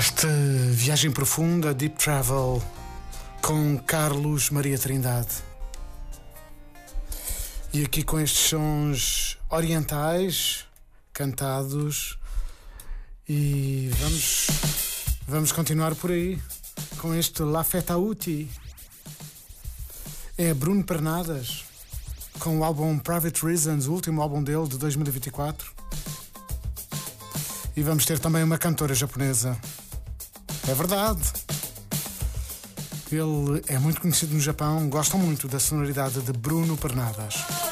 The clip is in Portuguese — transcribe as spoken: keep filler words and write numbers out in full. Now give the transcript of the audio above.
Esta viagem profunda, Deep Travel, com Carlos Maria Trindade. E aqui com estes sons orientais, cantados, e vamos, vamos continuar por aí, com este La Feta Uti. É Bruno Pernadas, com o álbum Private Reasons, o último álbum dele, de dois mil e vinte e quatro. E vamos ter também uma cantora japonesa. É verdade. Ele é muito conhecido no Japão, gostam muito da sonoridade de Bruno Pernadas.